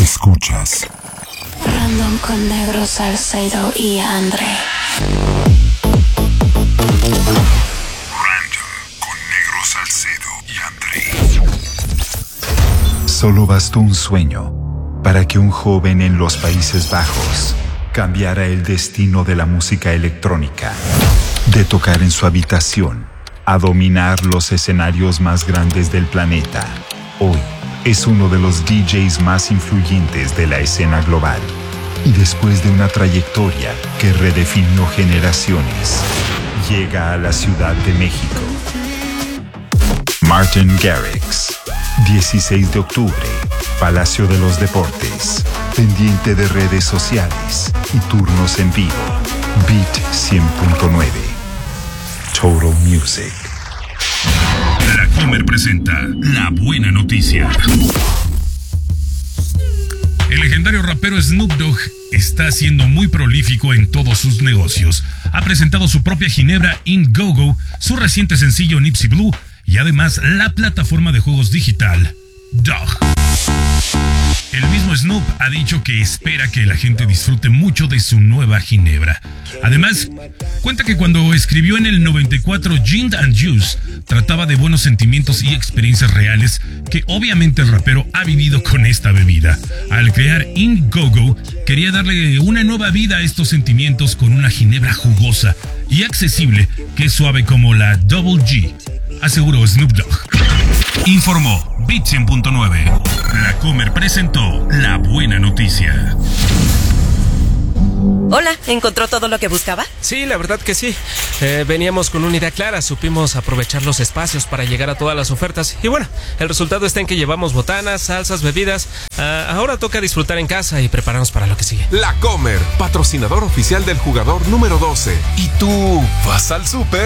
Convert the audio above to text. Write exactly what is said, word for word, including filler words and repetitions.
Escuchas Random con Negro, Salcedo y André. Random con Negro, Salcedo y André. Solo bastó un sueño para que un joven en los Países Bajos cambiara el destino de la música electrónica, de tocar en su habitación a dominar los escenarios más grandes del planeta. Hoy es uno de los D Js más influyentes de la escena global. Y después de una trayectoria que redefinió generaciones, llega a la Ciudad de México. Martin Garrix, dieciséis de octubre, Palacio de los Deportes, pendiente de redes sociales y turnos en vivo. Beat cien punto nueve. Total Music. La Comer presenta La Buena Noticia. El legendario rapero Snoop Dogg está siendo muy prolífico en todos sus negocios. Ha presentado su propia ginebra Indiegogo, su reciente sencillo Nipsey Blue y además la plataforma de juegos digital Dog. El mismo Snoop ha dicho que espera que la gente disfrute mucho de su nueva ginebra. Además, cuenta que cuando escribió en el noventa y cuatro Gin and Juice, trataba de buenos sentimientos y experiencias reales que obviamente el rapero ha vivido con esta bebida. Al crear Indiegogo, quería darle una nueva vida a estos sentimientos con una ginebra jugosa y accesible que es suave como la Double G, aseguró Snoop Dogg. Informó Beat cien punto nueve. La Comer presentó La Buena Noticia. Hola, ¿encontró todo lo que buscaba? Sí, la verdad que sí. Eh, veníamos con una idea clara, supimos aprovechar los espacios para llegar a todas las ofertas. Y bueno, el resultado está en que llevamos botanas, salsas, bebidas. Uh, ahora toca disfrutar en casa y prepararnos para lo que sigue. La Comer, patrocinador oficial del jugador número doce. ¿Y tú vas al súper?